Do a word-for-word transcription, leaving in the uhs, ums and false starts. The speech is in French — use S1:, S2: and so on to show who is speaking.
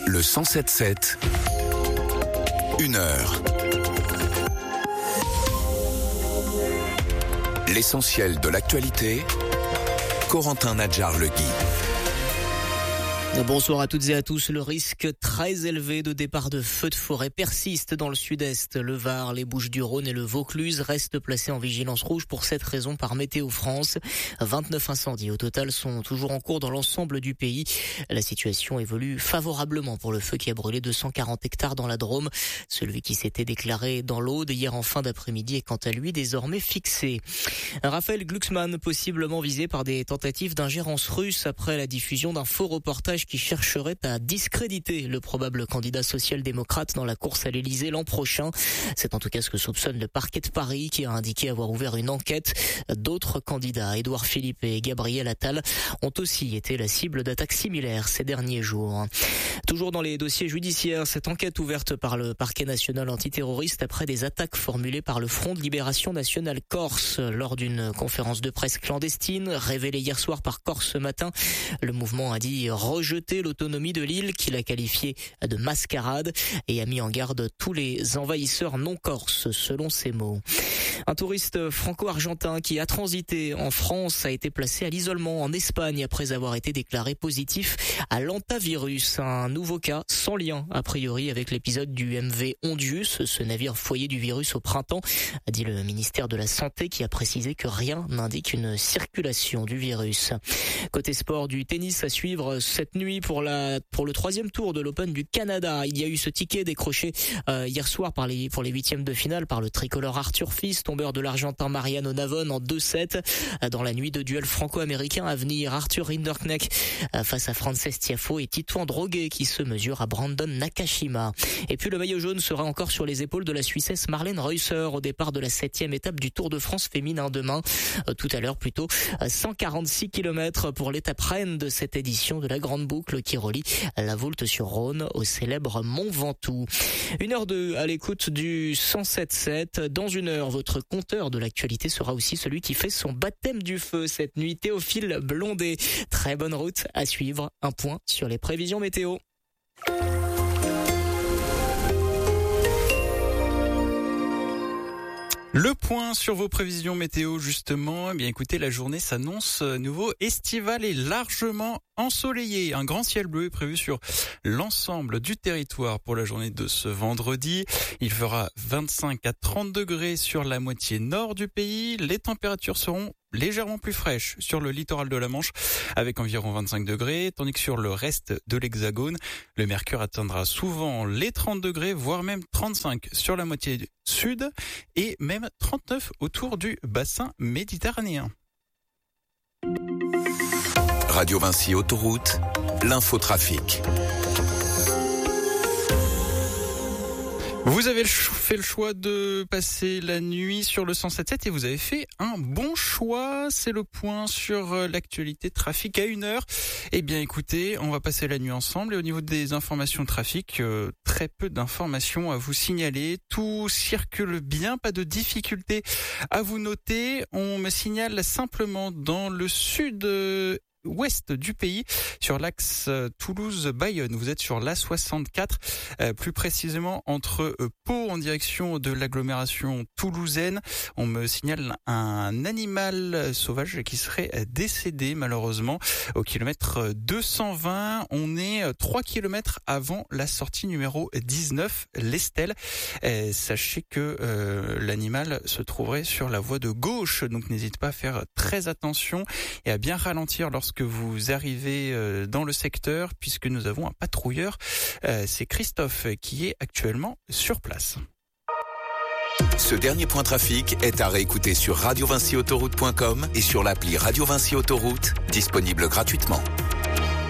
S1: Le cent sept sept, une heure. L'essentiel de l'actualité, Corentin Nadjar-Legui.
S2: Bonsoir à toutes et à tous. Le risque très élevé de départ de feux de forêt persiste dans le sud-est. Le Var, les Bouches-du-Rhône et le Vaucluse restent placés en vigilance rouge pour cette raison par Météo France. vingt-neuf incendies au total sont toujours en cours dans l'ensemble du pays. La situation évolue favorablement pour le feu qui a brûlé deux cent quarante hectares dans la Drôme. Celui qui s'était déclaré dans l'Aude hier en fin d'après-midi est quant à lui désormais fixé. Raphaël Glucksmann, possiblement visé par des tentatives d'ingérence russe après la diffusion d'un faux reportage qui chercherait à discréditer le probable candidat social-démocrate dans la course à l'Élysée l'an prochain. C'est en tout cas ce que soupçonne le parquet de Paris qui a indiqué avoir ouvert une enquête. D'autres candidats, Édouard Philippe et Gabriel Attal, ont aussi été la cible d'attaques similaires ces derniers jours. Toujours dans les dossiers judiciaires, cette enquête ouverte par le parquet national antiterroriste après des attaques formulées par le Front de Libération Nationale Corse lors d'une conférence de presse clandestine révélée hier soir par Corse ce matin. Le mouvement a dit rejeter l'autonomie de l'île qu'il a qualifiée de mascarade et a mis en garde tous les envahisseurs non corses selon ses mots. Un touriste franco-argentin qui a transité en France a été placé à l'isolement en Espagne après avoir été déclaré positif à l'hantavirus, un nouveau cas sans lien a priori avec l'épisode du M V Ondius, ce navire foyer du virus au printemps, a dit le ministère de la Santé qui a précisé que rien n'indique une circulation du virus. Côté sport, du tennis à suivre cette nuit pour la pour le troisième tour de l'Open du Canada. Il y a eu ce ticket décroché euh, hier soir par les pour les huitièmes de finale par le tricolore Arthur Fils, tombeur de l'Argentin Mariano Navon en deux sept. Dans la nuit de duel franco-américain à venir, Arthur Rinderknecht face à Frances Tiafoe et Titouan Droguet qui se mesure à Brandon Nakashima. Et puis le maillot jaune sera encore sur les épaules de la Suissesse Marlène Reusser au départ de la septième étape du Tour de France féminin demain. Tout à l'heure plutôt cent quarante-six kilomètres pour l'étape reine de cette édition de la Grande Boucle qui relie la Voulte-sur-Rhône au célèbre Mont Ventoux. Une heure deux à l'écoute du cent sept sept. Dans une heure, votre compteur de l'actualité sera aussi celui qui fait son baptême du feu cette nuit, Théophile Blondet. Très bonne route à suivre. Un point sur les prévisions météo.
S3: Le point sur vos prévisions météo, justement. Eh bien, écoutez, la journée s'annonce nouveau estivale et largement ensoleillée. Un grand ciel bleu est prévu sur l'ensemble du territoire pour la journée de ce vendredi. Il fera vingt-cinq à trente degrés sur la moitié nord du pays. Les températures seront légèrement plus fraîches sur le littoral de la Manche avec environ vingt-cinq degrés, tandis que sur le reste de l'Hexagone, le mercure atteindra souvent les trente degrés, voire même trente-cinq sur la moitié sud et même trente-neuf autour du bassin méditerranéen.
S1: Radio Vinci Autoroute, l'infotrafic.
S3: Vous avez fait le choix de passer la nuit sur le cent sept sept et vous avez fait un bon choix. C'est le point sur l'actualité trafic à une heure. Eh bien écoutez, on va passer la nuit ensemble et au niveau des informations trafic, euh, très peu d'informations à vous signaler. Tout circule bien, pas de difficultés à vous noter. On me signale simplement dans le sud euh, ouest du pays, sur l'axe Toulouse-Bayonne. Vous êtes sur l'A soixante-quatre, euh, plus précisément entre euh, Pau en direction de l'agglomération toulousaine. On me signale un animal sauvage qui serait décédé malheureusement au kilomètre deux cent vingt. On est trois kilomètres avant la sortie numéro dix-neuf, l'Estelle. Euh, sachez que euh, l'animal se trouverait sur la voie de gauche, donc n'hésitez pas à faire très attention et à bien ralentir lorsque que vous arrivez dans le secteur, puisque nous avons un patrouilleur, c'est Christophe qui est actuellement sur place.
S1: Ce dernier point trafic est à réécouter sur radio vinci autoroute point com et sur l'appli Radio Vinci Autoroute, disponible gratuitement.